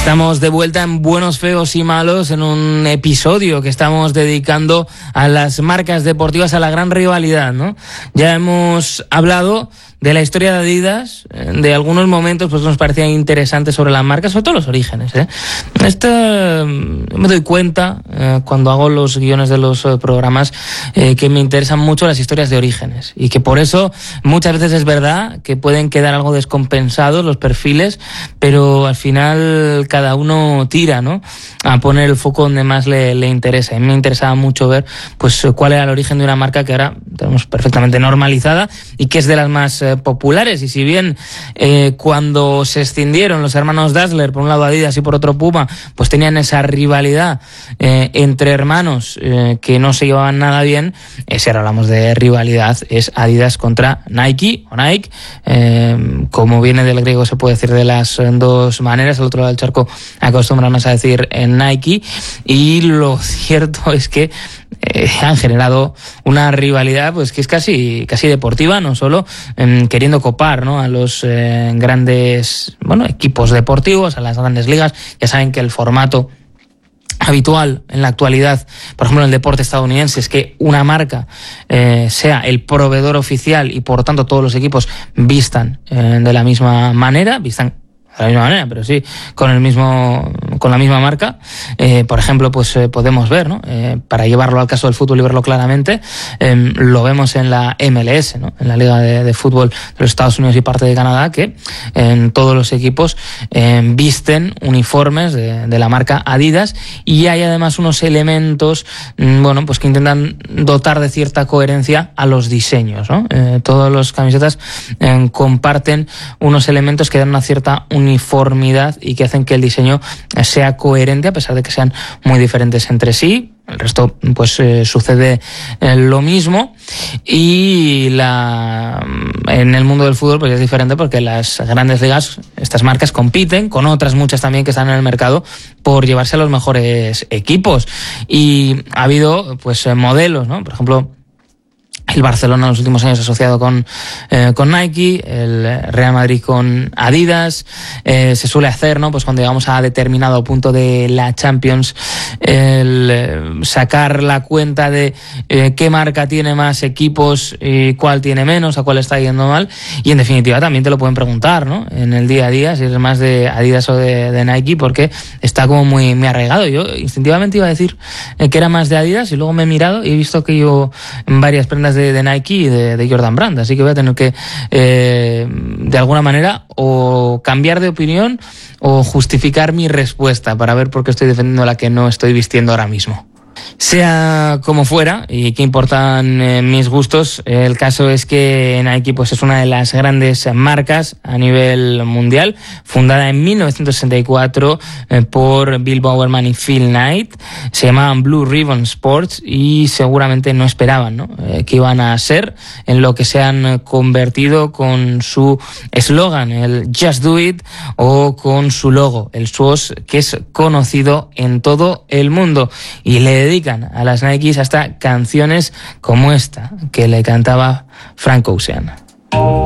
Estamos de vuelta en Buenos, Feos y Malos, en un episodio que estamos dedicando a las marcas deportivas, a la gran rivalidad, ¿no? Ya hemos hablado de la historia de Adidas, de algunos momentos pues nos parecían interesantes sobre las marcas, sobre todo los orígenes, Esto me doy cuenta cuando hago los guiones de los programas que me interesan mucho las historias de orígenes y que por eso muchas veces es verdad que pueden quedar algo descompensados los perfiles, pero al final cada uno tira, ¿no?, a poner el foco donde más le interesa. A mí me interesaba mucho ver pues cuál era el origen de una marca que ahora tenemos perfectamente normalizada y que es de las más populares. Y si bien cuando se escindieron los hermanos Dassler, por un lado Adidas y por otro Puma, pues tenían esa rivalidad entre hermanos que no se llevaban nada bien, si ahora hablamos de rivalidad es Adidas contra Nike o Nike, como viene del griego se puede decir de las dos maneras. Al otro lado del charco acostumbramos a decir en Nike, y lo cierto es que han generado una rivalidad pues que es casi deportiva, no solo queriendo copar, ¿no?, a los grandes equipos deportivos, a las grandes ligas. Ya saben que el formato habitual en la actualidad, por ejemplo en el deporte estadounidense, es que una marca sea el proveedor oficial y por tanto todos los equipos vistan de la misma manera, pero sí con la misma marca. Por ejemplo, pues podemos ver, ¿no?, para llevarlo al caso del fútbol y verlo claramente, lo vemos en la MLS, ¿no?, en la Liga de Fútbol de los Estados Unidos y parte de Canadá, que en todos los equipos visten uniformes de la marca Adidas, y hay además unos elementos pues que intentan dotar de cierta coherencia a los diseños, ¿no? Todas las camisetas comparten unos elementos que dan una cierta uniformidad y que hacen que el diseño sea coherente a pesar de que sean muy diferentes entre sí. El resto pues sucede lo mismo, y en el mundo del fútbol pues es diferente porque las grandes ligas, estas marcas compiten con otras muchas también que están en el mercado por llevarse a los mejores equipos, y ha habido pues modelos, ¿no? Por ejemplo, el Barcelona en los últimos años asociado con Nike, el Real Madrid con Adidas. Se suele hacer, ¿no?, pues cuando llegamos a determinado punto de la Champions, el sacar la cuenta de qué marca tiene más equipos y cuál tiene menos, a cuál está yendo mal. Y en definitiva también te lo pueden preguntar, ¿no?, en el día a día, si eres más de Adidas o de Nike, porque está como muy arraigado. Yo instintivamente iba a decir que era más de Adidas, y luego me he mirado y he visto que yo en varias prendas de Nike y de Jordan Brand, así que voy a tener que de alguna manera o cambiar de opinión o justificar mi respuesta para ver por qué estoy defendiendo la que no estoy vistiendo ahora mismo. Sea como fuera, y qué importan mis gustos, el caso es que Nike pues es una de las grandes marcas a nivel mundial, fundada en 1964 por Bill Bowerman y Phil Knight. Se llamaban Blue Ribbon Sports y seguramente no esperaban, ¿no?, que iban a ser en lo que se han convertido con su eslogan, el Just Do It, o con su logo, el Swoosh, que es conocido en todo el mundo, y le dedican a las Nikes hasta canciones como esta que le cantaba Frank Ocean.